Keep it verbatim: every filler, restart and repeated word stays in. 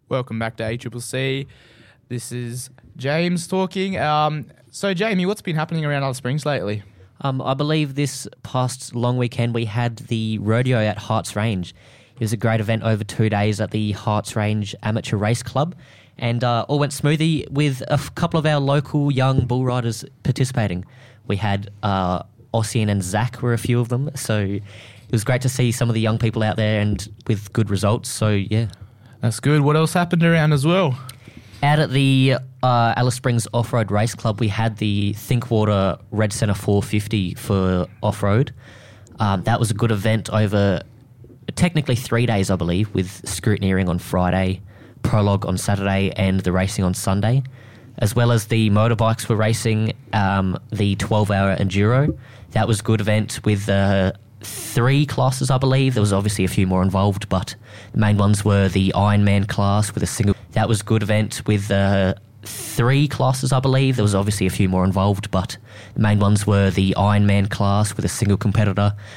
Welcome back to A C C C. This is James talking. Um, so, Jamie, what's been happening around Alice Springs lately? Um, I believe this past long weekend we had the rodeo at Harts Range. It was a great event over two days at the Harts Range Amateur Race Club, and uh, all went smoothly with a f- couple of our local young bull riders participating. We had uh, Ossian and Zach were a few of them, so it was great to see some of the young people out there and with good results, so yeah. That's good. What else happened around as well? Out at the uh, Alice Springs Off-Road Race Club, we had the Thinkwater Red Centre four fifty for off-road. Um, that was a good event over technically three days, I believe, with scrutineering on Friday, prologue on Saturday, and the racing on Sunday. As well as the motorbikes were racing um, the twelve-hour Enduro. That was a good event with uh, three classes, I believe. There was obviously a few more involved, but the main ones were the Ironman class with a single... That was a good event with uh, three classes, I believe. There was obviously a few more involved, but the main ones were the Ironman class with a single competitor,